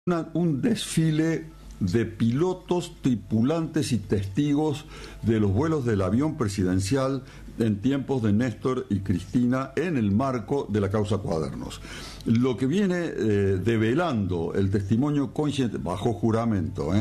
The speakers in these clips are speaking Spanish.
un desfile de pilotos, tripulantes y testigos de los vuelos del avión presidencial en tiempos de Néstor y Cristina en el marco de la causa Cuadernos. Lo que viene develando el testimonio coincidente, bajo juramento,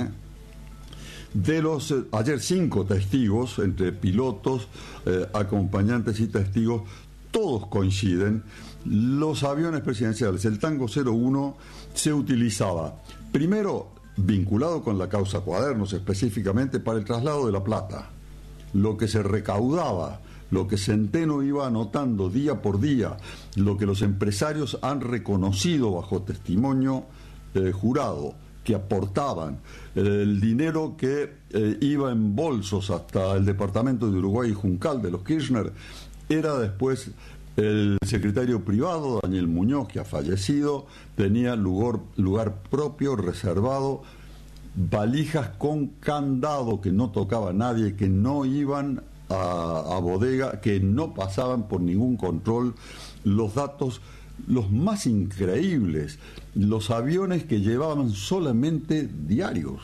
de los ayer 5 testigos, entre pilotos, acompañantes y testigos, todos coinciden. Los aviones presidenciales, el Tango 01 se utilizaba primero vinculado con la causa Cuadernos, específicamente para el traslado de la plata. Lo que se recaudaba, lo que Centeno iba anotando día por día, lo que los empresarios han reconocido bajo testimonio jurado, que aportaban, el dinero que iba en bolsos hasta el departamento de Uruguay y Juncal de los Kirchner, era después el secretario privado, Daniel Muñoz, que ha fallecido, tenía lugar propio, reservado, valijas con candado que no tocaba nadie, que no iban a bodega, que no pasaban por ningún control. Los datos, los más increíbles, los aviones que llevaban solamente diarios,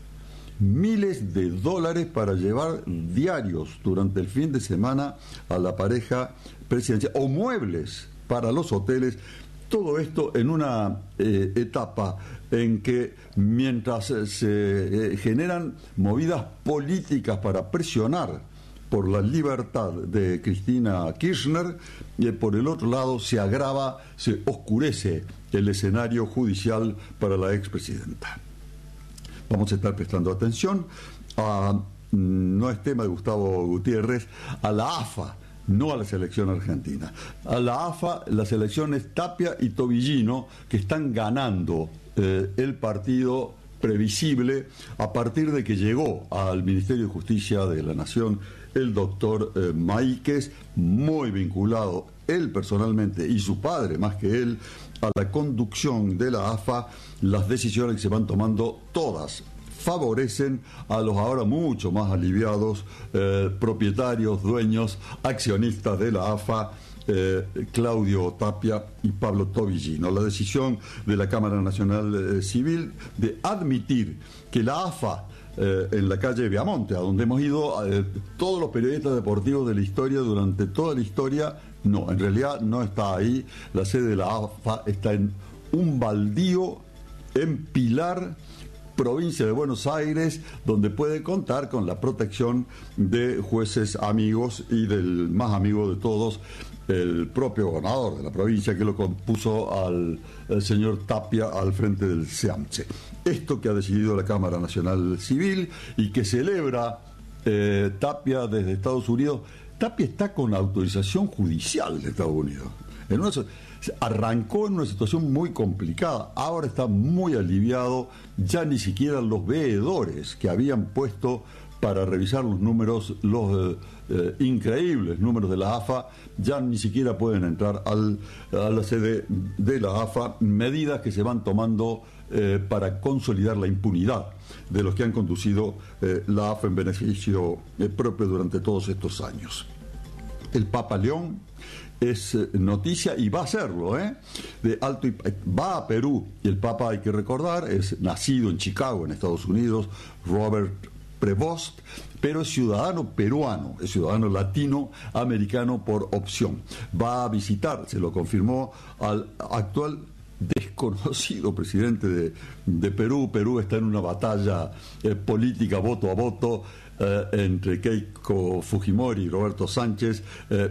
miles de dólares para llevar diarios durante el fin de semana a la pareja presidencial, o muebles para los hoteles. Todo esto en una etapa en que, mientras se generan movidas políticas para presionar por la libertad de Cristina Kirchner, por el otro lado se agrava, se oscurece el escenario judicial para la expresidenta. Vamos a estar prestando atención no es tema de Gustavo Gutiérrez, a la AFA, no a la selección argentina. A la AFA, las elecciones Tapia y Tobillino, que están ganando el partido previsible a partir de que llegó al Ministerio de Justicia de la Nación el doctor Maíquez, muy vinculado él personalmente y su padre más que él a la conducción de la AFA. Las decisiones que se van tomando todas favorecen a los ahora mucho más aliviados propietarios, dueños, accionistas de la AFA, Claudio Tapia y Pablo Tobillino. La decisión de la Cámara Nacional Civil de admitir que la AFA, en la calle Viamonte, a donde hemos ido todos los periodistas deportivos de la historia durante toda la historia, no, en realidad no está ahí. La sede de la AFA está en un baldío en Pilar, provincia de Buenos Aires, donde puede contar con la protección de jueces amigos y del más amigo de todos, el propio gobernador de la provincia, que lo compuso al señor Tapia al frente del SEAMCHE. Esto que ha decidido la Cámara Nacional Civil y que celebra Tapia desde Estados Unidos. Tapia está con autorización judicial de Estados Unidos. Arrancó en una situación muy complicada, ahora está muy aliviado. Ya ni siquiera los veedores que habían puesto para revisar los números, los increíbles números de la AFA, ya ni siquiera pueden entrar a la sede de la AFA. Medidas que se van tomando para consolidar la impunidad de los que han conducido la AFA en beneficio propio durante todos estos años. El Papa León es noticia y va a serlo, va a Perú, y el Papa, hay que recordar, es nacido en Chicago, en Estados Unidos, Robert Prevost, pero es ciudadano peruano, es ciudadano latinoamericano por opción. Va a visitar, se lo confirmó, al actual desconocido presidente de Perú. Perú está en una batalla política voto a voto entre Keiko Fujimori y Roberto Sánchez.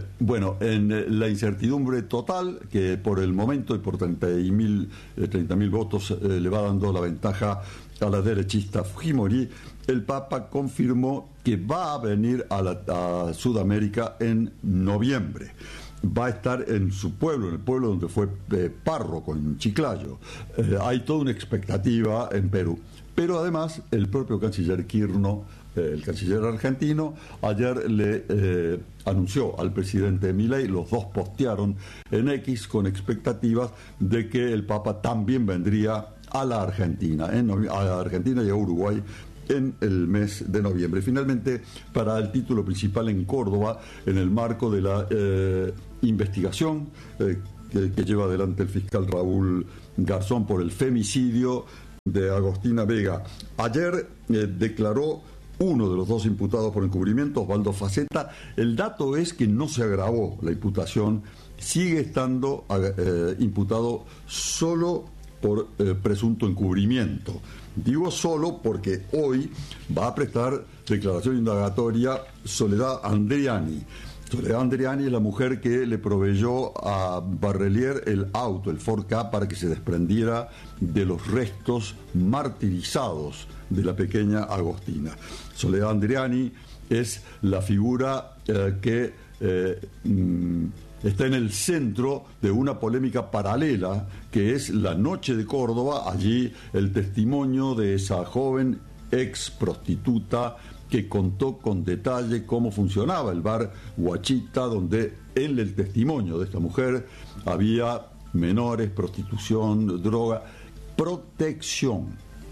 En la incertidumbre total, que por el momento y por 30.000 votos le va dando la ventaja a la derechista Fujimori, el Papa confirmó que va a venir a Sudamérica en noviembre. Va a estar en su pueblo, en el pueblo donde fue párroco, en Chiclayo. Hay toda una expectativa en Perú. Pero además, el propio canciller Kirchner, el canciller argentino, ayer le anunció al presidente Milei, los dos postearon en X con expectativas de que el Papa también vendría a la Argentina, a la Argentina y a Uruguay en el mes de noviembre. Finalmente, para el título principal en Córdoba, en el marco de la investigación que lleva adelante el fiscal Raúl Garzón por el femicidio de Agostina Vega. Ayer declaró uno de los dos imputados por encubrimiento, Osvaldo Faceta. El dato es que no se agravó la imputación, sigue estando imputado solo por presunto encubrimiento. Digo solo porque hoy va a prestar declaración indagatoria Soledad Andriani. Soledad Andriani es la mujer que le proveyó a Barrelier el auto, el Ford Ka, para que se desprendiera de los restos martirizados de la pequeña Agostina. Soledad Andriani es la figura que está en el centro de una polémica paralela, que es la Noche de Córdoba. Allí el testimonio de esa joven ex prostituta que contó con detalle cómo funcionaba el bar Guachita, donde en el testimonio de esta mujer había menores, prostitución, droga, protección.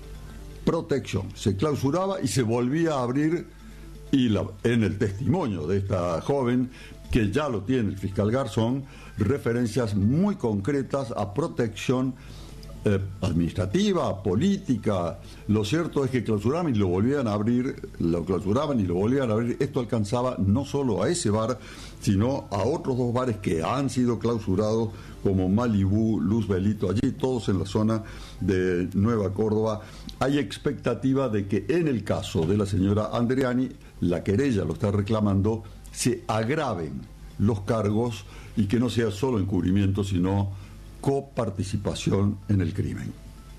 Se clausuraba y se volvía a abrir, y en el testimonio de esta joven, que ya lo tiene el fiscal Garzón, referencias muy concretas a protección administrativa, política. Lo cierto es que clausuraban y lo volvían a abrir, lo clausuraban y lo volvían a abrir. Esto alcanzaba no solo a ese bar, sino a otros dos bares que han sido clausurados, como Malibú, Luz Belito, allí todos en la zona de Nueva Córdoba. Hay expectativa de que en el caso de la señora Andriani, la querella lo está reclamando, se agraven los cargos y que no sea solo encubrimiento, sino coparticipación en el crimen.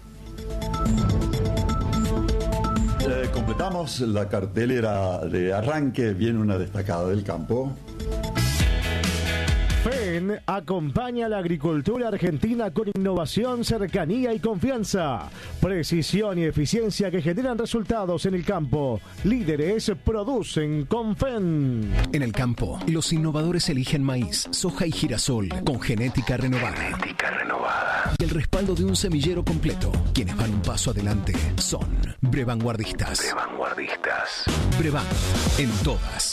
Completamos la cartelera de arranque. Viene una destacada del campo. FEN acompaña a la agricultura argentina con innovación, cercanía y confianza. Precisión y eficiencia que generan resultados en el campo. Líderes producen con FEN. En el campo, los innovadores eligen maíz, soja y girasol con genética renovada. Y el respaldo de un semillero completo. Quienes van un paso adelante son Brevanguardistas. Brevan, en todas.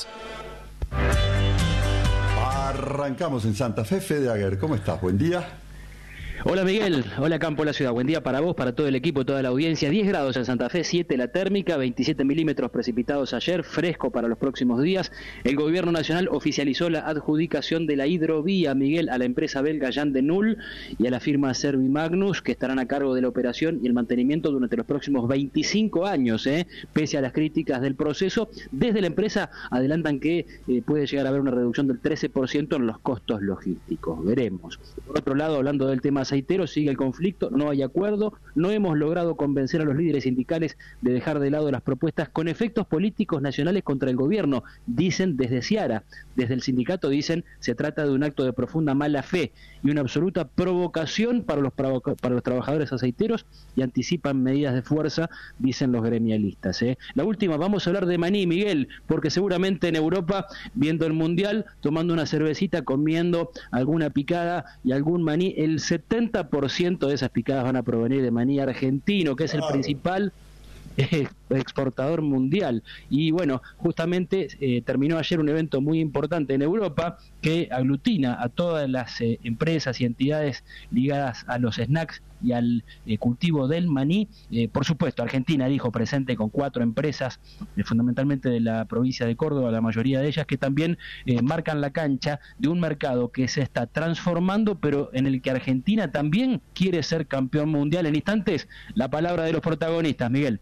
Arrancamos en Santa Fe. Fede Aguer, ¿cómo estás? Buen día. Hola Miguel, hola Campo de la Ciudad, buen día para vos, para todo el equipo, toda la audiencia. 10 grados en Santa Fe, 7 la térmica, 27 milímetros precipitados ayer, fresco para los próximos días. El gobierno nacional oficializó la adjudicación de la hidrovía, Miguel, a la empresa belga Jan de Null y a la firma Servimagnus, que estarán a cargo de la operación y el mantenimiento durante los próximos 25 años, pese a las críticas del proceso. Desde la empresa adelantan que puede llegar a haber una reducción del 13% en los costos logísticos, veremos. Por otro lado, hablando del tema aceitero, sigue el conflicto, no hay acuerdo, no hemos logrado convencer a los líderes sindicales de dejar de lado las propuestas con efectos políticos nacionales contra el gobierno, dicen desde Ciara. Desde el sindicato dicen se trata de un acto de profunda mala fe y una absoluta provocación para los trabajadores aceiteros y anticipan medidas de fuerza, dicen los gremialistas. La última, vamos a hablar de maní, Miguel, porque seguramente en Europa, viendo el Mundial, tomando una cervecita, comiendo alguna picada y algún maní, el 70% de esas picadas van a provenir de maní argentino, que es el principal exportador mundial. Y bueno, justamente terminó ayer un evento muy importante en Europa que aglutina a todas las empresas y entidades ligadas a los snacks y al cultivo del maní. Por supuesto, Argentina dijo presente con 4 empresas, fundamentalmente de la provincia de Córdoba, la mayoría de ellas, que también marcan la cancha de un mercado que se está transformando, pero en el que Argentina también quiere ser campeón mundial. En instantes, la palabra de los protagonistas, Miguel.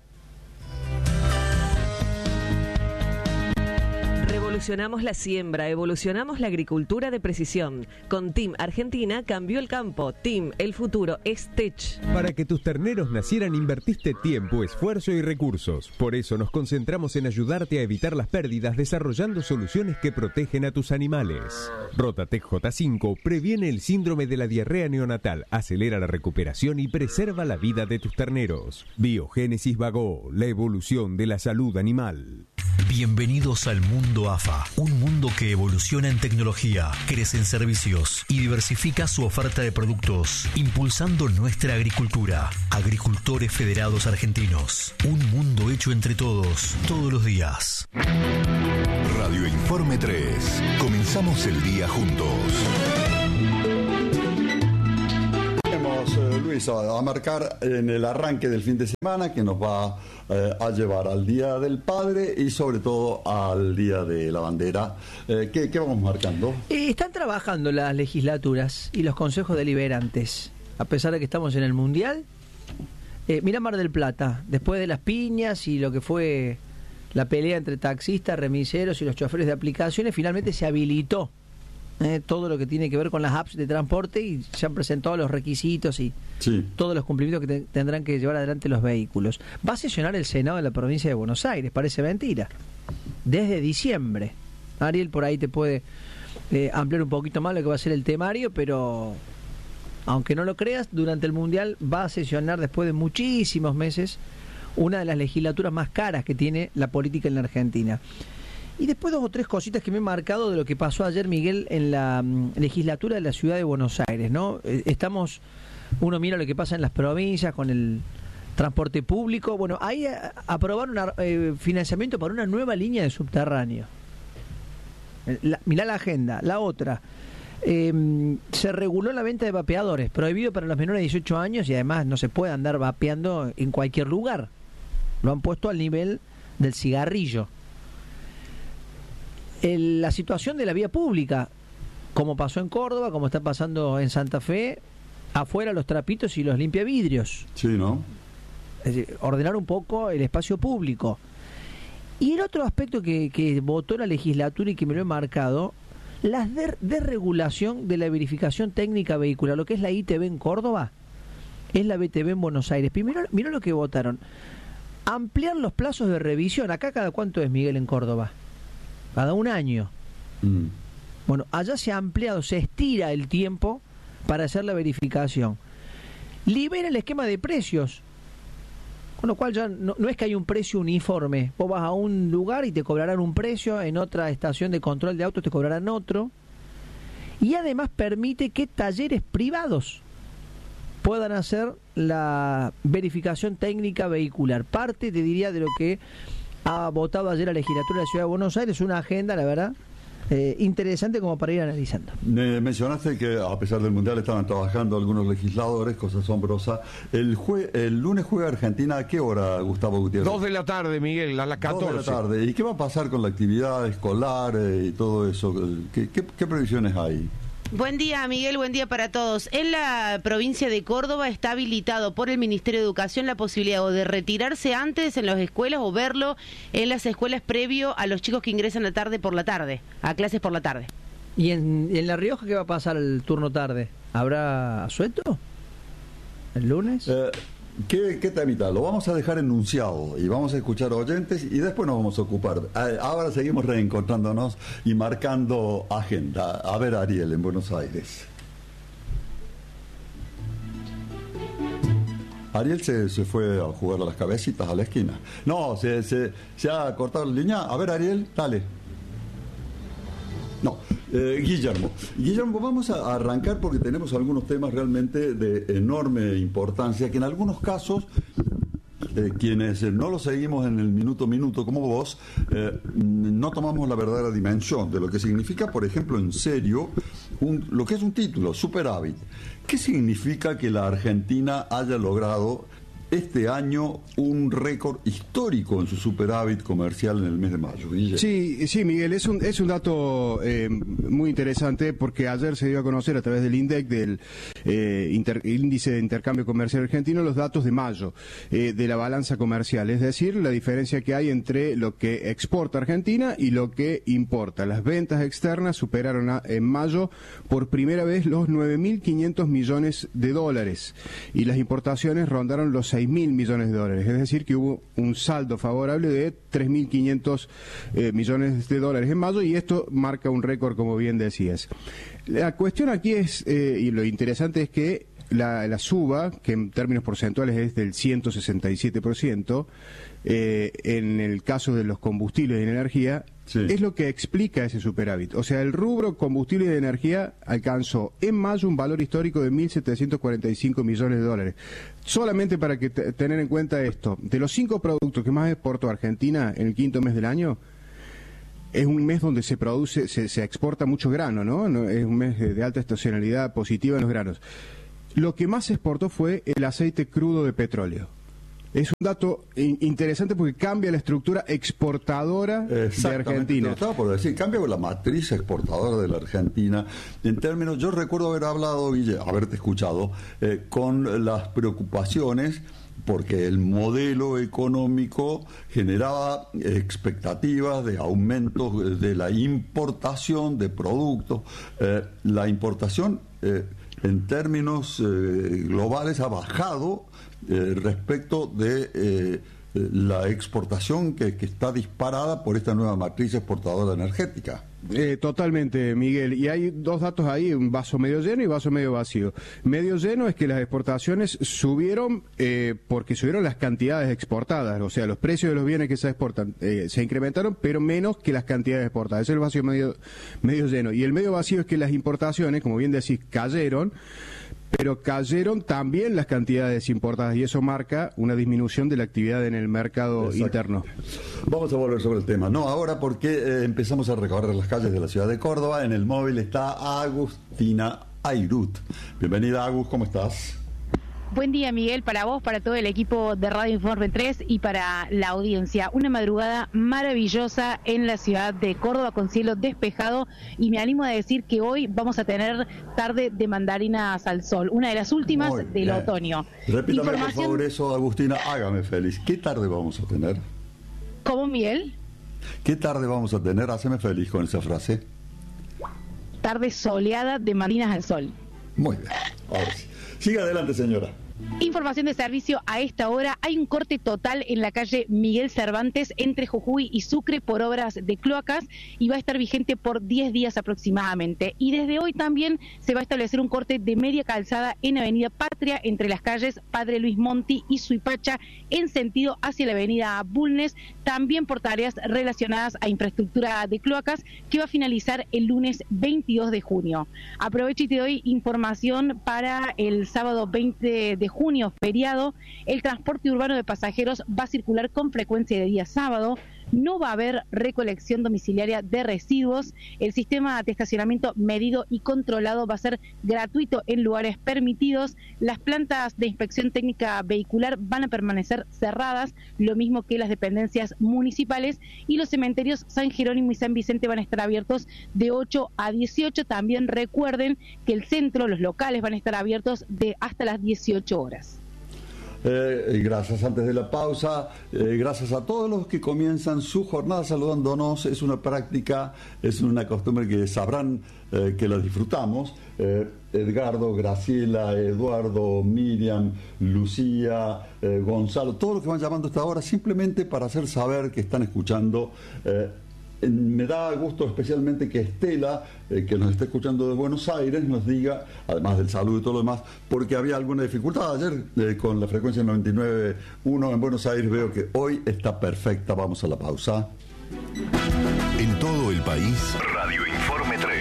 Evolucionamos la siembra, evolucionamos la agricultura de precisión. Con TIM Argentina cambió el campo. TIM, el futuro es Tech. Para que tus terneros nacieran invertiste tiempo, esfuerzo y recursos. Por eso nos concentramos en ayudarte a evitar las pérdidas desarrollando soluciones que protegen a tus animales. Rotatec J5 previene el síndrome de la diarrea neonatal, acelera la recuperación y preserva la vida de tus terneros. Biogénesis Vago, la evolución de la salud animal. Bienvenidos al mundo AFA, un mundo que evoluciona en tecnología, crece en servicios y diversifica su oferta de productos, impulsando nuestra agricultura. Agricultores Federados Argentinos, un mundo hecho entre todos, todos los días. Radio Informe 3, comenzamos el día juntos. Luis eso, a marcar en el arranque del fin de semana, que nos va a llevar al Día del Padre y sobre todo al Día de la Bandera. ¿Qué vamos marcando? Están trabajando las legislaturas y los consejos deliberantes, a pesar de que estamos en el Mundial. Mirá Mar del Plata, después de las piñas y lo que fue la pelea entre taxistas, remiseros y los choferes de aplicaciones, finalmente se habilitó todo lo que tiene que ver con las apps de transporte y se han presentado los requisitos y todos los cumplimientos que tendrán que llevar adelante los vehículos. Va a sesionar el Senado de la provincia de Buenos Aires, parece mentira, desde diciembre. Ariel por ahí te puede ampliar un poquito más lo que va a ser el temario, pero aunque no lo creas, durante el Mundial va a sesionar después de muchísimos meses una de las legislaturas más caras que tiene la política en la Argentina. Y después 2 o 3 cositas que me he marcado de lo que pasó ayer, Miguel, en la legislatura de la ciudad de Buenos Aires, ¿no? Uno mira lo que pasa en las provincias con el transporte público. Bueno, ahí aprobaron financiamiento para una nueva línea de subterráneo. Mirá la agenda. La otra, se reguló la venta de vapeadores, prohibido para los menores de 18 años y además no se puede andar vapeando en cualquier lugar. Lo han puesto al nivel del cigarrillo. La situación de la vía pública, como pasó en Córdoba, como está pasando en Santa Fe, afuera los trapitos y los limpiavidrios. Sí, ¿no? Es decir, ordenar un poco el espacio público. Y el otro aspecto que votó la legislatura y que me lo he marcado, la desregulación de la verificación técnica vehicular, lo que es la ITV en Córdoba, es la BTV en Buenos Aires. Primero, mirá lo que votaron. Ampliar los plazos de revisión. Acá cada cuánto es, Miguel, en Córdoba. Cada un año. Bueno, allá se ha ampliado, se estira el tiempo para hacer la verificación. Libera el esquema de precios, con lo cual ya no es que hay un precio uniforme. Vos vas a un lugar y te cobrarán un precio, en otra estación de control de autos te cobrarán otro. Y además permite que talleres privados puedan hacer la verificación técnica vehicular. Parte, te diría, de lo que ha votado ayer la legislatura de la Ciudad de Buenos Aires, una agenda, la verdad, interesante como para ir analizando. Mencionaste que a pesar del Mundial estaban trabajando algunos legisladores, cosa asombrosa. El lunes juega Argentina, ¿a qué hora, Gustavo Gutiérrez? 2 de la tarde, Miguel, a las 14. 2 de la tarde. ¿Y qué va a pasar con la actividad escolar y todo eso? ¿Qué previsiones hay? Buen día, Miguel, buen día para todos. En la provincia de Córdoba está habilitado por el Ministerio de Educación la posibilidad o de retirarse antes en las escuelas o verlo en las escuelas previo a los chicos que ingresan a clases por la tarde. ¿Y en La Rioja qué va a pasar el turno tarde? ¿Habrá asueto el lunes? ¿Qué temita? Lo vamos a dejar enunciado y vamos a escuchar a oyentes y después nos vamos a ocupar. Ahora seguimos reencontrándonos y marcando agenda. A ver, Ariel, en Buenos Aires. Ariel se fue a jugar a las cabecitas a la esquina. No, se ha cortado la línea. A ver, Ariel, dale. No, Guillermo, vamos a arrancar porque tenemos algunos temas realmente de enorme importancia que en algunos casos quienes no lo seguimos en el minuto como vos, no tomamos la verdadera dimensión de lo que significa, por ejemplo, en serio, lo que es un título, superávit. ¿Qué significa que la Argentina haya logrado este año un récord histórico en su superávit comercial en el mes de mayo? Guille. Sí, Miguel, es un dato muy interesante porque ayer se dio a conocer a través del INDEC, del Índice de Intercambio Comercial Argentino, los datos de mayo de la balanza comercial, es decir, la diferencia que hay entre lo que exporta Argentina y lo que importa. Las ventas externas superaron en mayo por primera vez los 9.500 millones de dólares y las importaciones rondaron los 6.000 millones de dólares, es decir que hubo un saldo favorable de 3.500 millones de dólares en mayo y esto marca un récord, como bien decías. La cuestión aquí es, y lo interesante es que la suba, que en términos porcentuales es del 167%, en el caso de los combustibles y energía, es lo que explica ese superávit. O sea, el rubro combustible y energía alcanzó en mayo un valor histórico de 1.745 millones de dólares. Solamente para que tener en cuenta esto, de los 5 productos que más exportó Argentina en el quinto mes del año, es un mes donde se produce, se exporta mucho grano, ¿no? Es un mes de alta estacionalidad positiva en los granos. lo que más se exportó fue el aceite crudo de petróleo. Es un dato interesante porque cambia la estructura exportadora de Argentina. Lo estaba por decir, cambia la matriz exportadora de la Argentina. En términos, yo recuerdo haber hablado, haberte escuchado, con las preocupaciones porque el modelo económico generaba expectativas de aumentos de la importación de productos. La importación, en términos globales, ha bajado respecto de la exportación que está disparada por esta nueva matriz exportadora energética. Totalmente, Miguel. Y hay dos datos ahí, un vaso medio lleno y vaso medio vacío. Medio lleno es que las exportaciones subieron porque subieron las cantidades exportadas, o sea, los precios de los bienes que se exportan se incrementaron, pero menos que las cantidades exportadas. Ese es el vacío medio lleno. Y el medio vacío es que las importaciones, como bien decís, cayeron, pero cayeron también las cantidades importadas y eso marca una disminución de la actividad en el mercado interno. Vamos a volver sobre el tema. No ahora porque empezamos a recorrer las calles de la ciudad de Córdoba. En el móvil está Agustina Airut. Bienvenida, Agus, ¿cómo estás? Buen día, Miguel, para vos, para todo el equipo de Radio Informe 3 y para la audiencia. Una madrugada maravillosa en la ciudad de Córdoba con cielo despejado y me animo a decir que hoy vamos a tener tarde de mandarinas al sol, una de las últimas del otoño. Repítame por favor eso, Agustina, hágame feliz. ¿Qué tarde vamos a tener? ¿Cómo, Miguel? ¿Qué tarde vamos a tener? Háceme feliz con esa frase. Tarde soleada de mandarinas al sol. Muy bien, ahora sí. Siga adelante, señora. Información de servicio a esta hora. Hay un corte total en la calle Miguel Cervantes entre Jujuy y Sucre por obras de cloacas y va a estar vigente por 10 días aproximadamente. Y desde hoy también se va a establecer un corte de media calzada en Avenida Patria entre las calles Padre Luis Monti y Suipacha en sentido hacia la Avenida Bulnes, también por tareas relacionadas a infraestructura de cloacas que va a finalizar el lunes 22 de junio. Aprovecho y te doy información para el sábado 20 de junio, feriado. El transporte urbano de pasajeros va a circular con frecuencia de día sábado. No va a haber recolección domiciliaria de residuos. El sistema de estacionamiento medido y controlado va a ser gratuito en lugares permitidos. Las plantas de inspección técnica vehicular van a permanecer cerradas, lo mismo que las dependencias municipales, y los cementerios San Jerónimo y San Vicente van a estar abiertos de 8 a 18. También recuerden que el centro, los locales van a estar abiertos de hasta las 18 horas. Gracias. Antes de la pausa, gracias a todos los que comienzan su jornada saludándonos. Es una práctica, es una costumbre que sabrán que la disfrutamos. Edgardo, Graciela, Eduardo, Miriam, Lucía, Gonzalo, todos los que van llamando hasta ahora simplemente para hacer saber que están escuchando. Me da gusto especialmente que Estela, que nos está escuchando de Buenos Aires, nos diga, además del saludo y todo lo demás, porque había alguna dificultad ayer con la frecuencia 99.1 en Buenos Aires. Veo que hoy está perfecta. Vamos a la pausa. En todo el país, Radio Informe 3.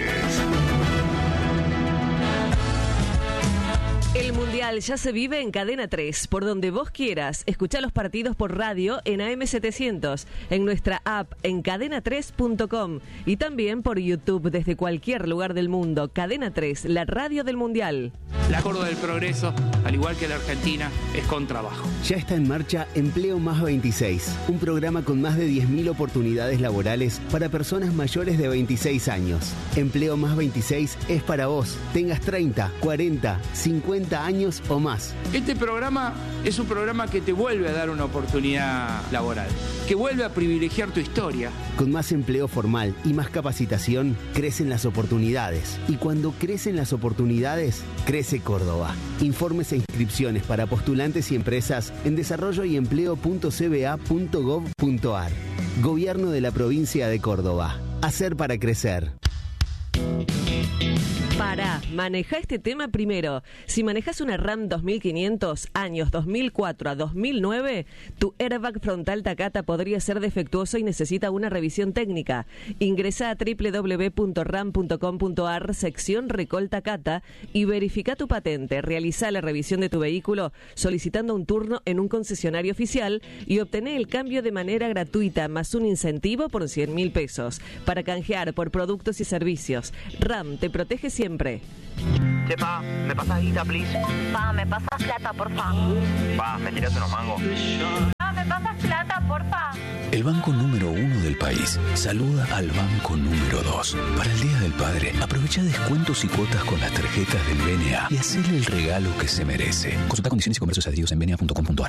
El Mundial ya se vive en Cadena 3, por donde vos quieras. Escuchá los partidos por radio en AM700, en nuestra app en cadena3.com y también por YouTube desde cualquier lugar del mundo. Cadena 3, la radio del Mundial. La Córdoba del Progreso, al igual que la Argentina, es con trabajo. Ya está en marcha Empleo Más 26, un programa con más de 10.000 oportunidades laborales para personas mayores de 26 años. Empleo Más 26 es para vos, tengas 30, 40, 50 años o más. Este programa es un programa que te vuelve a dar una oportunidad laboral, que vuelve a privilegiar tu historia. Con más empleo formal y más capacitación, crecen las oportunidades. Y cuando crecen las oportunidades, crece Córdoba. Informes e inscripciones para postulantes y empresas en desarrolloyempleo.cba.gov.ar. Gobierno de la provincia de Córdoba. Hacer para crecer. Maneja este tema primero. Si manejas una RAM 2500, años 2004 a 2009, tu airbag frontal Takata podría ser defectuoso y necesita una revisión técnica. Ingresa a www.ram.com.ar, sección Recall Takata, y verifica tu patente. Realiza la revisión de tu vehículo solicitando un turno en un concesionario oficial y obtener el cambio de manera gratuita, más un incentivo por 100.000 pesos. Para canjear por productos y servicios, RAM te protege siempre. siempre. Che, pa, ¿me pasas guita, please? Pa, ¿me pasas plata, porfa? Pa, ¿me tirás unos mangos? Pa, ¿me pasas plata, porfa? El banco número 1 del país saluda al banco número 2. Para el Día del Padre, aprovecha descuentos y cuotas con las tarjetas del BNA y hacele el regalo que se merece. Consulta condiciones y comercios adheridos en bna.com.ar.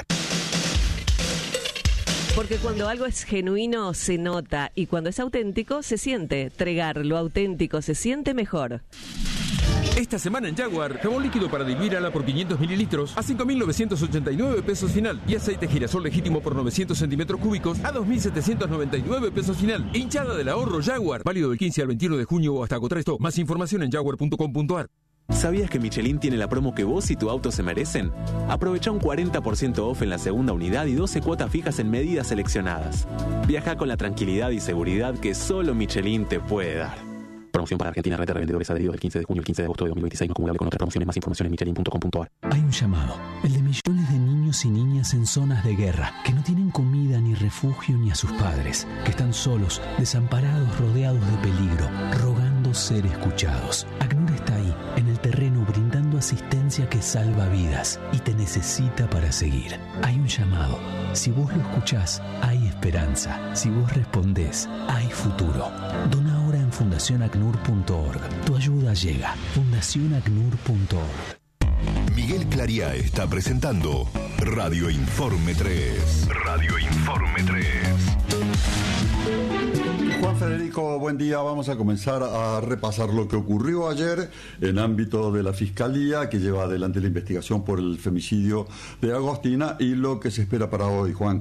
Porque cuando algo es genuino se nota y cuando es auténtico se siente. Tregar, lo auténtico se siente mejor. Esta semana en Jaguar, jabón líquido para diluir ala por 500 mililitros a 5.989 pesos final y aceite girasol legítimo por 900 centímetros cúbicos a 2.799 pesos final. Hinchada del ahorro Jaguar, válido del 15 al 21 de junio o hasta agotar esto. Más información en jaguar.com.ar. ¿Sabías que Michelin tiene la promo que vos y tu auto se merecen? Aprovecha un 40% off en la segunda unidad y 12 cuotas fijas en medidas seleccionadas. Viaja con la tranquilidad y seguridad que solo Michelin te puede dar. Promoción para Argentina, red de revendedores adheridos del 15 de junio al 15 de agosto de 2026, no acumulable con otras promociones. Más información en michelin.com.ar. Hay un llamado, el de millones de niños y niñas en zonas de guerra, que no tienen comida ni refugio ni a sus padres, que están solos, desamparados, rodeados de peligro, rogando ser escuchados. ACNUR está ahí, en el terreno, brindando asistencia que salva vidas y te necesita para seguir. Hay un llamado. Si vos lo escuchás, hay esperanza. Si vos respondés, hay futuro. Dona ahora en fundacionacnur.org. Tu ayuda llega. fundacionacnur.org. Miguel Clariá está presentando Radio Informe 3. Radio Informe 3. Juan Federico, buen día. Vamos a comenzar a repasar lo que ocurrió ayer en ámbito de la Fiscalía, que lleva adelante la investigación por el femicidio de Agostina, y lo que se espera para hoy, Juan.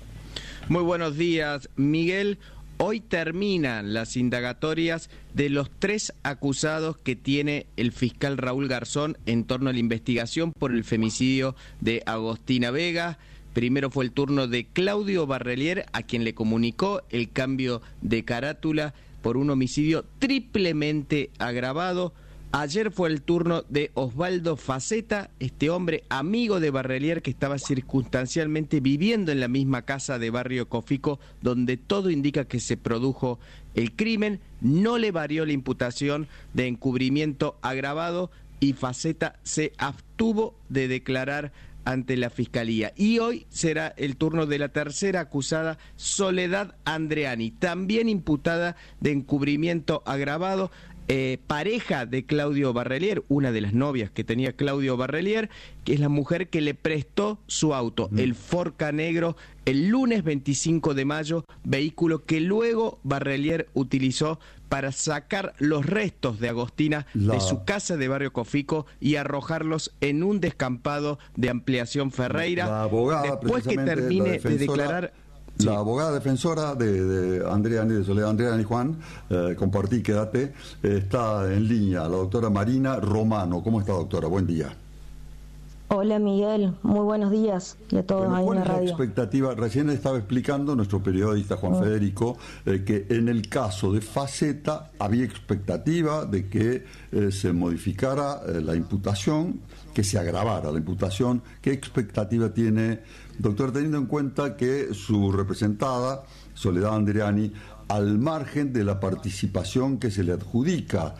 Muy buenos días, Miguel. Hoy terminan las indagatorias de los 3 acusados que tiene el fiscal Raúl Garzón en torno a la investigación por el femicidio de Agostina Vega. Primero fue el turno de Claudio Barrelier, a quien le comunicó el cambio de carátula por un homicidio triplemente agravado. Ayer fue el turno de Osvaldo Faceta, este hombre amigo de Barrelier que estaba circunstancialmente viviendo en la misma casa de Barrio Cofico, donde todo indica que se produjo el crimen. No le varió la imputación de encubrimiento agravado y Faceta se abstuvo de declarar ante la Fiscalía. Y hoy será el turno de la tercera acusada, Soledad Andreani, también imputada de encubrimiento agravado. Pareja de Claudio Barrelier, una de las novias que tenía Claudio Barrelier, que es la mujer que le prestó su auto, el Forca negro, el lunes 25 de mayo, vehículo que luego Barrelier utilizó para sacar los restos de Agostina de su casa de Barrio Cofico y arrojarlos en un descampado de Ampliación Ferreira. La abogada, después que termine de declarar... La abogada defensora de Andreani, de Soledad Andreani, Juan, compartí, quédate, está en línea, la doctora Marina Romano. ¿Cómo está, doctora? Buen día. Hola, Miguel. Muy buenos días y a todos ahí en la radio. ¿Cuál es la expectativa? Recién estaba explicando nuestro periodista Juan Federico que en el caso de Faceta había expectativa de que se modificara la imputación, que se agravara la imputación. ¿Qué expectativa tiene, doctor, teniendo en cuenta que su representada, Soledad Andreani, al margen de la participación que se le adjudica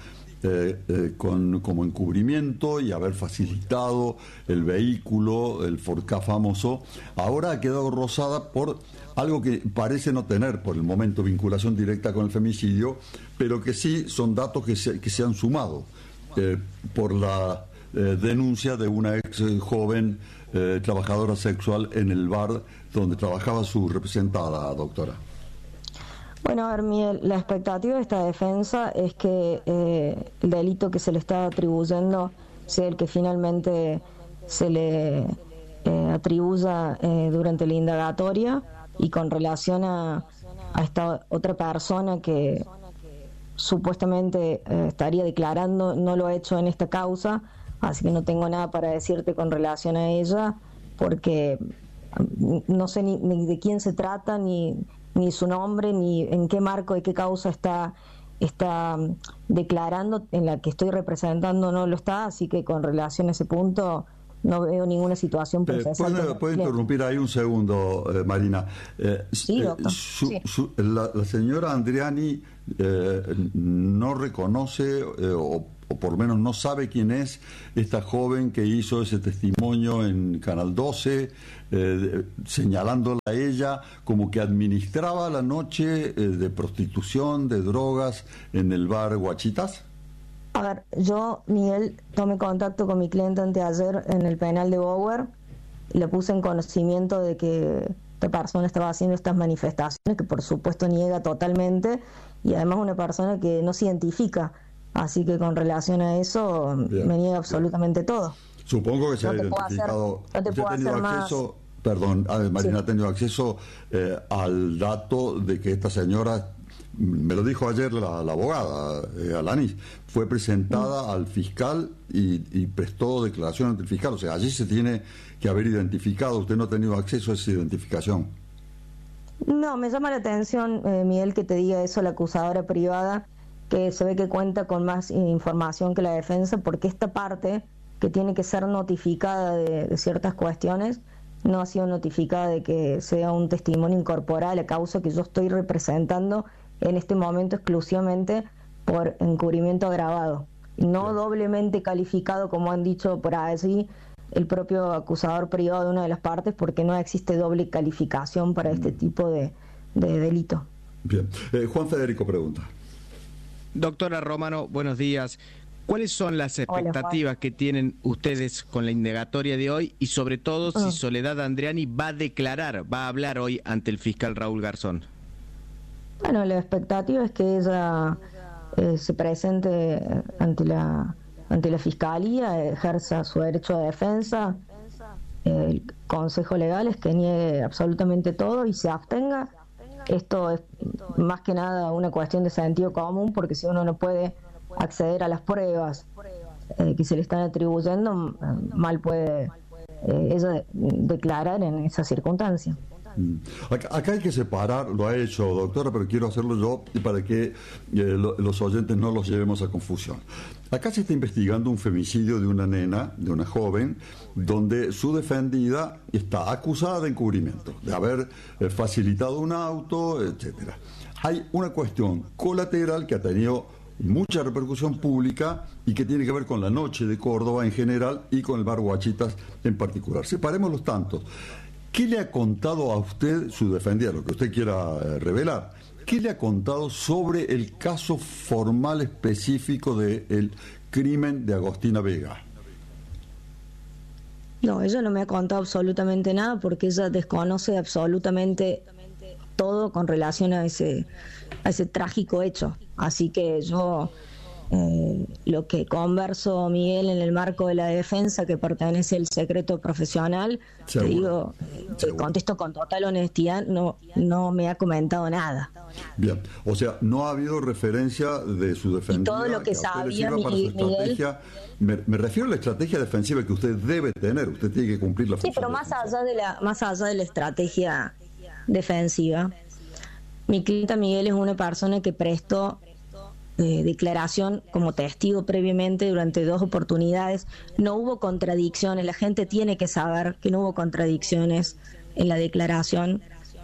como encubrimiento y haber facilitado el vehículo, el Forca famoso, ahora ha quedado rozada por algo que parece no tener por el momento vinculación directa con el femicidio, pero que sí son datos que se han sumado por la denuncia de una ex joven trabajadora sexual en el bar donde trabajaba su representada, doctora. Bueno, a ver, Miguel, la expectativa de esta defensa es que el delito que se le está atribuyendo sea el que finalmente se le atribuya durante la indagatoria, y con relación a esta otra persona que supuestamente estaría declarando, no lo ha hecho en esta causa, así que no tengo nada para decirte con relación a ella, porque no sé ni de quién se trata, ni su nombre, ni en qué marco, de qué causa está declarando. En la que estoy representando no lo está, así que con relación a ese punto no veo ninguna situación procesal. ¿Puede interrumpir ahí un segundo, Marina? Sí, doctor. La señora Andreani no reconoce o por lo menos no sabe quién es esta joven que hizo ese testimonio en Canal 12, señalándola a ella como que administraba la noche de prostitución, de drogas en el bar Guachitas? A ver, yo, Miguel, tomé contacto con mi cliente anteayer en el penal de Bower y le puse en conocimiento de que esta persona estaba haciendo estas manifestaciones, que por supuesto niega totalmente, y además una persona que no se identifica, así que con relación a eso me niega absolutamente todo. Supongo que se ha identificado. No te puedo hacer más. Perdón, Marina, ha tenido acceso al dato de que esta señora, me lo dijo ayer la abogada, Alanis, fue presentada al fiscal y prestó declaración ante el fiscal. O sea, allí se tiene que haber identificado. Usted no ha tenido acceso a esa identificación. No, me llama la atención, Miguel, que te diga eso la acusadora privada, que se ve que cuenta con más información que la defensa, porque esta parte que tiene que ser notificada de ciertas cuestiones no ha sido notificada de que sea un testimonio incorporado a la causa que yo estoy representando en este momento exclusivamente por encubrimiento agravado, no doblemente calificado como han dicho por allí el propio acusador privado de una de las partes, porque no existe doble calificación para este tipo de delito. Bien. Juan Federico pregunta. Doctora Romano, buenos días. ¿Cuáles son las expectativas que tienen ustedes con la indagatoria de hoy y sobre todo si Soledad Andreani va a declarar, va a hablar hoy ante el fiscal Raúl Garzón? Bueno, la expectativa es que ella se presente ante la Fiscalía, ejerza su derecho de defensa. El Consejo Legal es que niegue absolutamente todo y se abstenga. Esto es más que nada una cuestión de sentido común, porque si uno no puede acceder a las pruebas que se le están atribuyendo, mal puede ella declarar en esa circunstancia. Acá hay que separar, lo ha hecho doctora, pero quiero hacerlo yo para que los oyentes no los llevemos a confusión. Acá se está investigando un femicidio de una nena, de una joven, donde su defendida está acusada de encubrimiento, de haber facilitado un auto, etcétera. Hay una cuestión colateral que ha tenido mucha repercusión pública y que tiene que ver con la noche de Córdoba en general y con el bar Guachitas en particular. Separemos los tantos. ¿Qué le ha contado a usted su defendida, lo que usted quiera revelar? ¿Qué le ha contado sobre el caso formal específico del crimen de Agostina Vega? No, ella no me ha contado absolutamente nada, porque ella desconoce absolutamente todo con relación a ese trágico hecho. Así que yo lo que converso, Miguel, en el marco de la defensa, que pertenece al secreto profesional, te digo, te contesto con total honestidad, no me ha comentado nada. Bien, o sea, no ha habido referencia de su defendida. Y todo lo que sabía, Miguel, me refiero a la estrategia defensiva que usted debe tener. Usted tiene que cumplir la función. Sí, pero más allá de la estrategia defensiva, mi clienta Miguel es una persona que prestó declaración como testigo previamente durante 2 oportunidades. No hubo contradicciones, la gente tiene que saber que no hubo contradicciones en la declaración,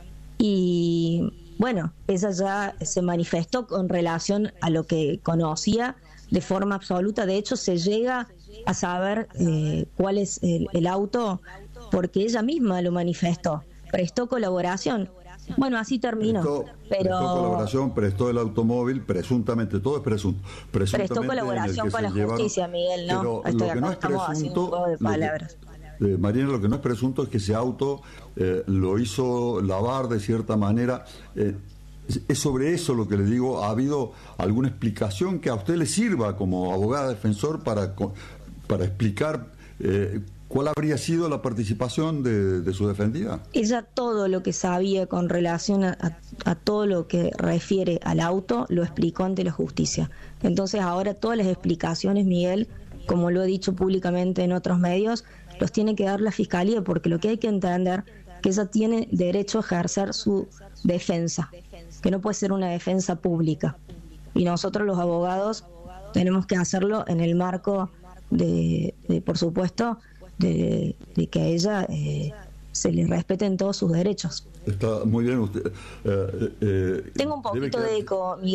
y bueno, ella ya se manifestó con relación a lo que conocía de forma absoluta. De hecho, se llega a saber cuál es el auto, porque ella misma lo manifestó, prestó colaboración. Bueno, así terminó. Prestó colaboración, prestó el automóvil, presuntamente, todo es presunto. Prestó colaboración con la justicia, Miguel, ¿no? Estamos haciendo un juego de palabras. Marina, lo que no es presunto es que ese auto lo hizo lavar de cierta manera. Es sobre eso lo que le digo. ¿Ha habido alguna explicación que a usted le sirva como abogada defensor para explicar cuál habría sido la participación de su defendida? Ella todo lo que sabía con relación a todo lo que refiere al auto lo explicó ante la justicia. Entonces ahora todas las explicaciones, Miguel, como lo he dicho públicamente en otros medios, los tiene que dar la Fiscalía, porque lo que hay que entender que ella tiene derecho a ejercer su defensa, que no puede ser una defensa pública, y nosotros los abogados tenemos que hacerlo en el marco de por supuesto, de que a ella se le respeten todos sus derechos. Está muy bien usted. Tengo un poquito de eco, Miguel.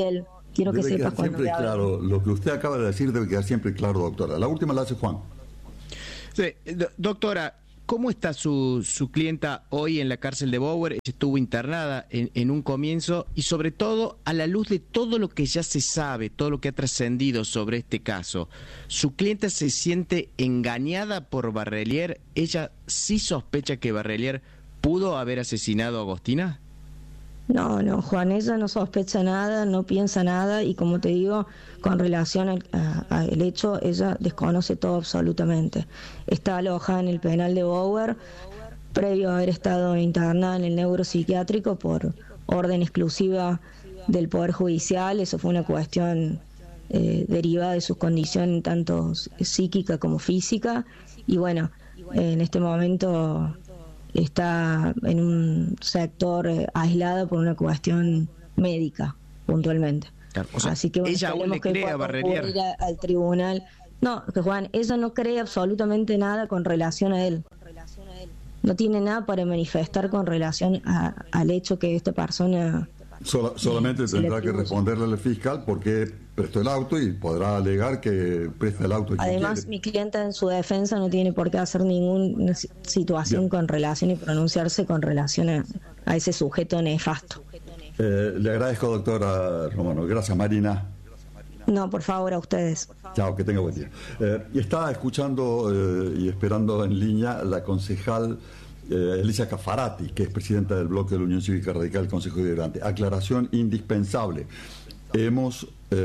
Quiero que Debe sepas quedar cuando siempre te hablo. claro, lo que usted acaba de decir debe quedar siempre claro, doctora. La última la hace Juan. Sí, doctora, ¿cómo está su clienta hoy en la cárcel de Bower? Ella estuvo internada en un comienzo y sobre todo a la luz de todo lo que ya se sabe, todo lo que ha trascendido sobre este caso. ¿Su clienta se siente engañada por Barrelier? ¿Ella sí sospecha que Barrelier pudo haber asesinado a Agostina? No, Juan, ella no sospecha nada, no piensa nada y como te digo, con relación al hecho, ella desconoce todo absolutamente. Está alojada en el penal de Bower, previo a haber estado internada en el neuropsiquiátrico por orden exclusiva del Poder Judicial. Eso fue una cuestión derivada de su condición tanto psíquica como física y bueno, en este momento está en un sector aislado por una cuestión médica, puntualmente. Claro, o sea, así que bueno, ella aún le cree a Barrelier. Al tribunal. No, que Juan, ella no cree absolutamente nada con relación a él. No tiene nada para manifestar con relación al hecho que esta persona... Solamente tendrá que responderle al fiscal porque prestó el auto y podrá alegar que presta el auto. Además, mi clienta en su defensa no tiene por qué hacer ninguna situación con relación y pronunciarse con relación a ese sujeto nefasto. Le agradezco, doctora Romano. Gracias, Marina. No, por favor, a ustedes. Chao, que tenga buen día. Está escuchando y esperando en línea la concejal Elisa Cafarati, que es presidenta del bloque de la Unión Cívica Radical del Consejo Deliberante. Aclaración indispensable. Hemos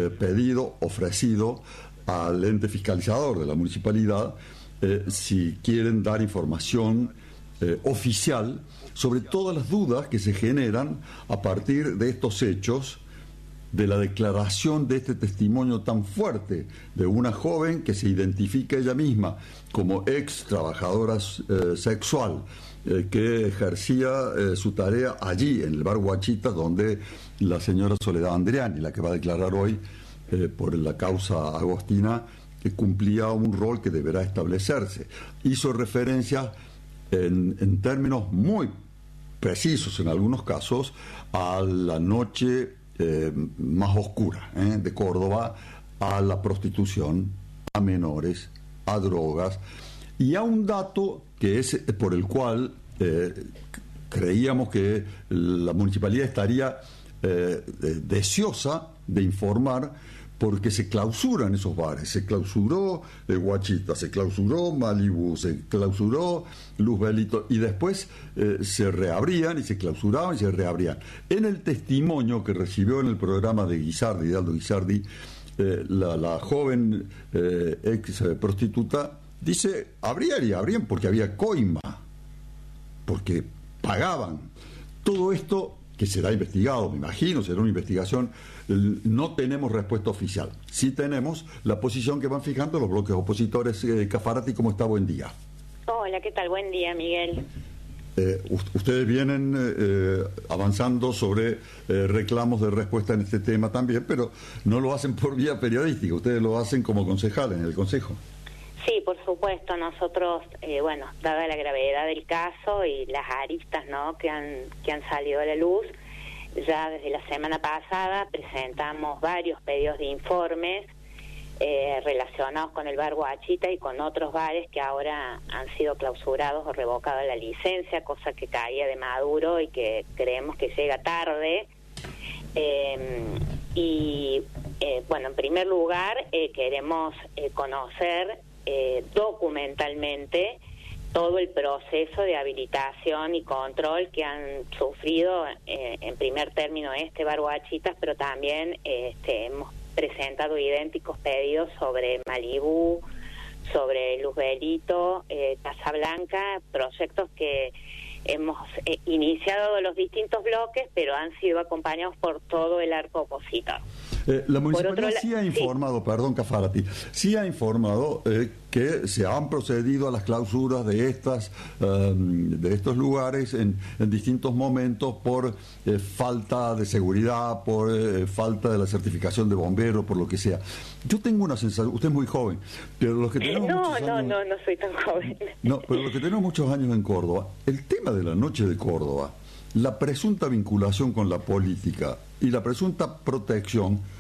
ofrecido al ente fiscalizador de la municipalidad si quieren dar información oficial sobre todas las dudas que se generan a partir de estos hechos, de la declaración de este testimonio tan fuerte de una joven que se identifica ella misma como ex trabajadora sexual, que ejercía su tarea allí, en el bar Guachita, donde la señora Soledad Andriani, la que va a declarar hoy por la causa Agostina, que cumplía un rol que deberá establecerse. Hizo referencia en términos muy precisos, en algunos casos, a la noche más oscura de Córdoba, a la prostitución, a menores, a drogas, y a un dato que es por el cual creíamos que la municipalidad estaría deseosa de informar, porque se clausuran esos bares. Se clausuró Guachita, se clausuró Malibú, se clausuró Luz Belito, y después se reabrían y se clausuraban y se reabrían. En el testimonio que recibió en el programa de Guisardi, de Aldo Guisardi, la joven ex prostituta dice: abrían porque había coima, porque pagaban. Todo esto, que será investigado, me imagino, será una investigación, no tenemos respuesta oficial. Sí tenemos la posición que van fijando los bloques opositores. Cafarati, ¿cómo está? Buen día. Hola, ¿qué tal? Buen día, Miguel. Ustedes vienen avanzando sobre reclamos de respuesta en este tema también, pero no lo hacen por vía periodística, ustedes lo hacen como concejales en el Consejo. Sí, por supuesto, nosotros, dada la gravedad del caso y las aristas, ¿no?, que han salido a la luz, ya desde la semana pasada presentamos varios pedidos de informes relacionados con el bar Guachita y con otros bares que ahora han sido clausurados o revocada la licencia, cosa que caía de Maduro y que creemos que llega tarde. En primer lugar, queremos conocer documentalmente todo el proceso de habilitación y control que han sufrido en primer término bar Guachitas, pero también hemos presentado idénticos pedidos sobre Malibú, sobre Luz Belito, Casa Blanca, proyectos que hemos iniciado de los distintos bloques, pero han sido acompañados por todo el arco opositor. La municipalidad sí ha informado, perdón, Cafarati, sí ha informado que se han procedido a las clausuras de estos lugares en distintos momentos por falta de seguridad, por falta de la certificación de bomberos, por lo que sea. Yo tengo una sensación, usted es muy joven, pero los que tenemos no soy tan joven. No, pero los que tenemos muchos años en Córdoba, el tema de la noche de Córdoba, la presunta vinculación con la política y la presunta protección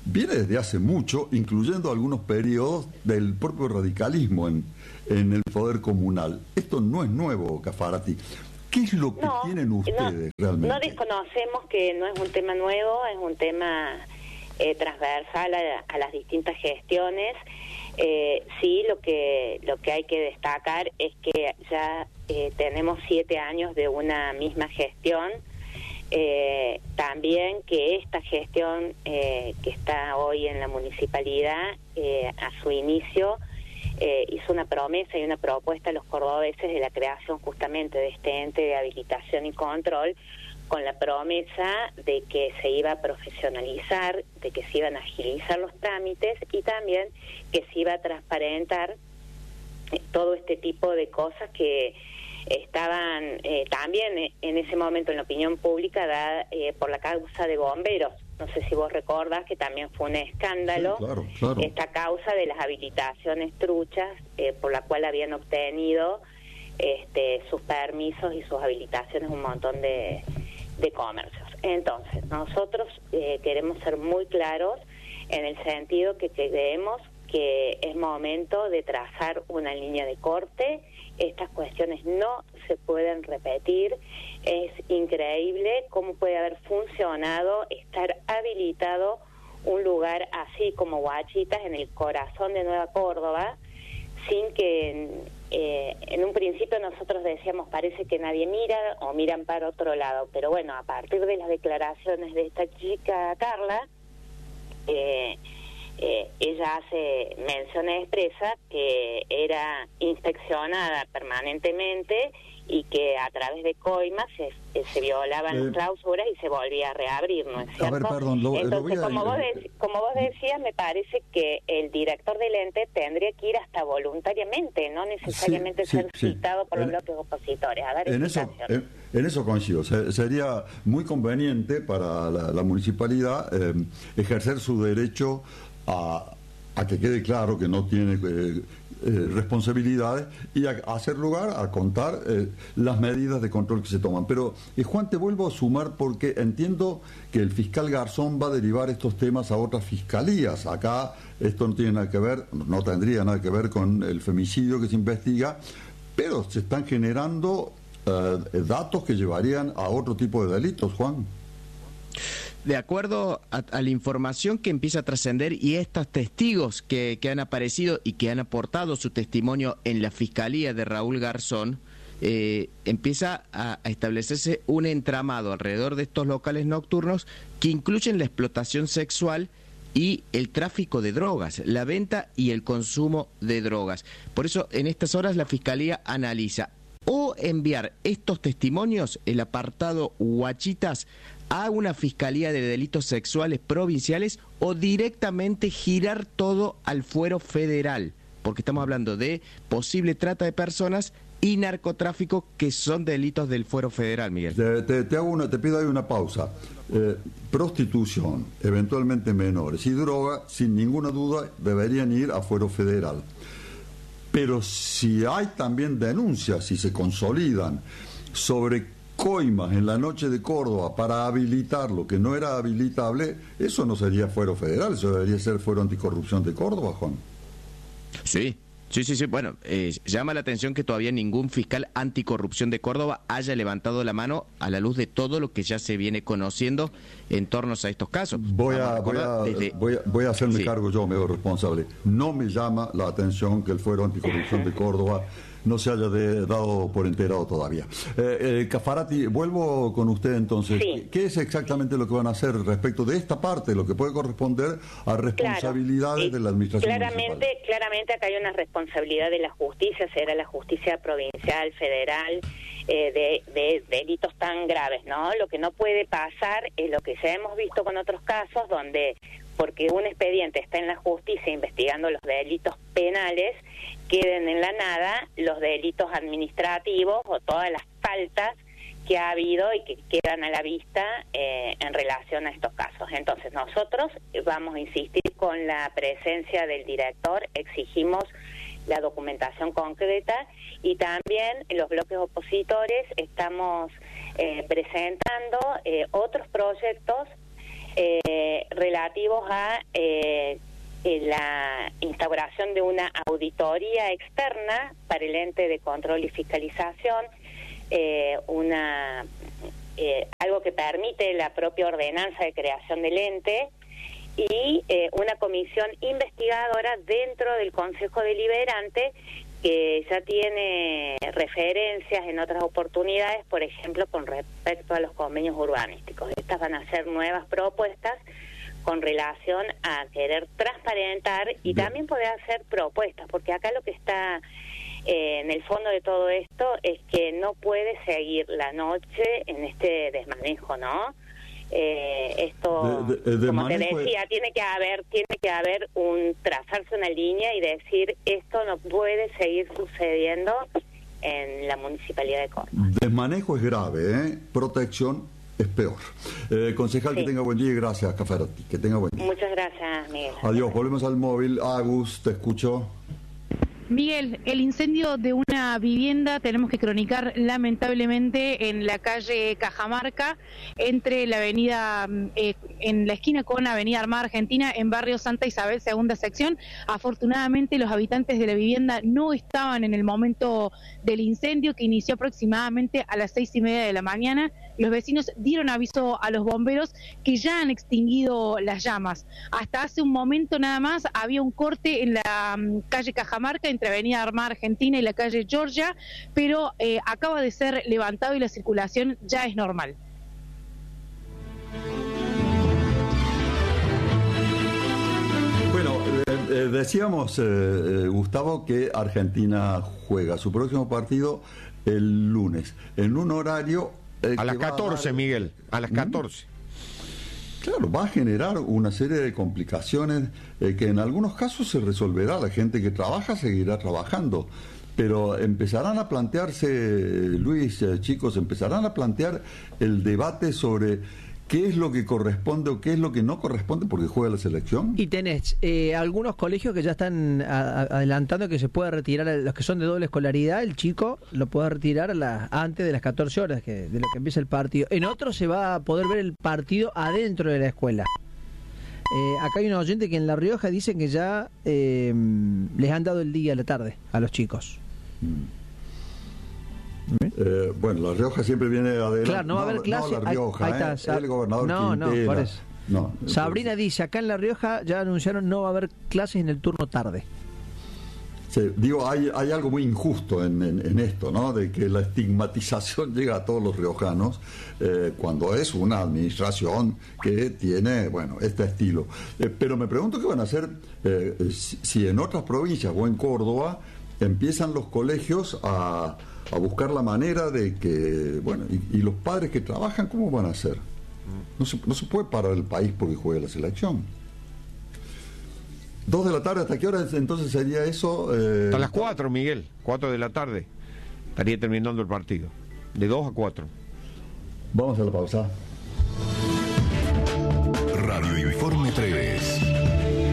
viene desde hace mucho, incluyendo algunos periodos del propio radicalismo en el poder comunal. Esto no es nuevo, Caffarati. ¿Qué es lo que tienen ustedes realmente? No desconocemos que no es un tema nuevo, es un tema transversal a las distintas gestiones. Sí, lo que hay que destacar es que ya tenemos 7 años de una misma gestión. También que esta gestión que está hoy en la municipalidad, a su inicio, hizo una promesa y una propuesta a los cordobeses de la creación justamente de este ente de habilitación y control, con la promesa de que se iba a profesionalizar, de que se iban a agilizar los trámites y también que se iba a transparentar todo este tipo de cosas que estaban también en ese momento en la opinión pública dada por la causa de bomberos. No sé si vos recordás que también fue un escándalo, sí, claro. Esta causa de las habilitaciones truchas por la cual habían obtenido sus permisos y sus habilitaciones un montón de comercios. Entonces, nosotros queremos ser muy claros en el sentido que creemos que es momento de trazar una línea de corte. Estas cuestiones no se pueden repetir. Es increíble cómo puede haber funcionado estar habilitado un lugar así como Huachitas en el corazón de Nueva Córdoba, sin que en un principio nosotros decíamos parece que nadie mira o miran para otro lado, pero bueno, a partir de las declaraciones de esta chica Carla, ella hace mención expresa que era inspeccionada permanentemente y que a través de coimas se violaban las clausuras y se volvía a reabrir, ¿no es cierto? A ver, perdón, entonces, como vos decías, me parece que el director del ente tendría que ir hasta voluntariamente, no necesariamente ser citado por los bloques opositores. A dar en eso coincido. Sería muy conveniente para la municipalidad ejercer su derecho a que quede claro que no tiene responsabilidades y a hacer lugar a contar las medidas de control que se toman. Pero, Juan, te vuelvo a sumar porque entiendo que el fiscal Garzón va a derivar estos temas a otras fiscalías. Acá esto no tiene nada que ver, no tendría nada que ver con el femicidio que se investiga, pero se están generando datos que llevarían a otro tipo de delitos, Juan. De acuerdo a la información que empieza a trascender y estos testigos que han aparecido y que han aportado su testimonio en la Fiscalía de Raúl Garzón, empieza a establecerse un entramado alrededor de estos locales nocturnos que incluyen la explotación sexual y el tráfico de drogas, la venta y el consumo de drogas. Por eso, en estas horas la Fiscalía analiza o enviar estos testimonios, el apartado Huachitas, a una Fiscalía de Delitos Sexuales provinciales o directamente girar todo al fuero federal, porque estamos hablando de posible trata de personas y narcotráfico, que son delitos del fuero federal, Miguel. Te pido ahí una pausa. Prostitución, eventualmente menores y droga, sin ninguna duda deberían ir a fuero federal. Pero si hay también denuncias, si se consolidan sobre coimas en la noche de Córdoba para habilitar lo que no era habilitable, eso no sería fuero federal, eso debería ser fuero anticorrupción de Córdoba, Juan. Sí. Bueno, llama la atención que todavía ningún fiscal anticorrupción de Córdoba haya levantado la mano a la luz de todo lo que ya se viene conociendo en torno a estos casos. Voy a hacerme cargo yo, me hago responsable. No me llama la atención que el fuero anticorrupción de Córdoba no se haya dado por enterado todavía. Caffarati, vuelvo con usted entonces. Sí. ¿Qué es exactamente lo que van a hacer respecto de esta parte, lo que puede corresponder a responsabilidades de la administración municipal? Claramente acá hay una responsabilidad de la justicia, será la justicia provincial, federal, de delitos tan graves, ¿no? Lo que no puede pasar es lo que ya hemos visto con otros casos donde, porque un expediente está en la justicia investigando los delitos penales, queden en la nada los delitos administrativos o todas las faltas que ha habido y que quedan a la vista en relación a estos casos. Entonces nosotros vamos a insistir con la presencia del director, exigimos la documentación concreta y también en los bloques opositores estamos presentando otros proyectos relativos a la instauración de una auditoría externa para el ente de control y fiscalización, algo que permite la propia ordenanza de creación del ente, y una comisión investigadora dentro del Consejo Deliberante que ya tiene referencias en otras oportunidades, por ejemplo, con respecto a los convenios urbanísticos. Estas van a ser nuevas propuestas con relación a querer transparentar y también poder hacer propuestas, porque acá lo que está en el fondo de todo esto es que no puede seguir la noche en este desmanejo, ¿no? Esto, como te decía, tiene que haber trazarse una línea y decir, esto no puede seguir sucediendo en la Municipalidad de Córdoba. Desmanejo es grave, protección es peor. Concejal, sí. Que tenga buen día y gracias, Cafferati. Que tenga buen día. Muchas gracias, Miguel. Adiós, volvemos al móvil. Agus, te escucho. Miguel, el incendio de una vivienda tenemos que cronicar lamentablemente en la calle Cajamarca, entre la avenida, en la esquina con Avenida Armada Argentina, en barrio Santa Isabel, segunda sección. Afortunadamente los habitantes de la vivienda no estaban en el momento del incendio, que inició aproximadamente a las 6:30 de la mañana. Los vecinos dieron aviso a los bomberos, que ya han extinguido las llamas. Hasta hace un momento nada más había un corte en la calle Cajamarca, entre Avenida Armada Argentina y la calle Georgia, pero acaba de ser levantado y la circulación ya es normal. Bueno, decíamos, Gustavo, que Argentina juega su próximo partido el lunes, en un horario... a las 14, Miguel, a las 14. Claro, va a generar una serie de complicaciones que en algunos casos se resolverá. La gente que trabaja seguirá trabajando, pero empezarán a plantearse, Luis, chicos, empezarán a plantear el debate sobre qué es lo que corresponde o qué es lo que no corresponde porque juega la selección. Y tenés algunos colegios que ya están adelantando que se puede retirar, los que son de doble escolaridad, el chico lo puede retirar antes de las 14 horas de lo que empieza el partido. En otros se va a poder ver el partido adentro de la escuela. Acá hay un oyente que en La Rioja dicen que ya les han dado el día a la tarde a los chicos. Bueno, La Rioja siempre viene adelante. Claro, no va a haber clase. No, La Rioja, ahí está, el gobernador Quintela. Por eso. No, Sabrina dice, acá en La Rioja ya anunciaron no va a haber clases en el turno tarde. Sí, digo, hay algo muy injusto en esto, ¿no? De que la estigmatización llega a todos los riojanos cuando es una administración que tiene, bueno, este estilo. Pero me pregunto qué van a hacer si en otras provincias o en Córdoba empiezan los colegios a buscar la manera de que, bueno, y los padres que trabajan, ¿cómo van a hacer? No se puede parar el país porque juega la selección. 2 de la tarde, ¿hasta qué hora entonces sería eso? Hasta las 4, Miguel, 4 de la tarde estaría terminando el partido, de 2 a 4. Vamos a la pausa. Radio Informe 3.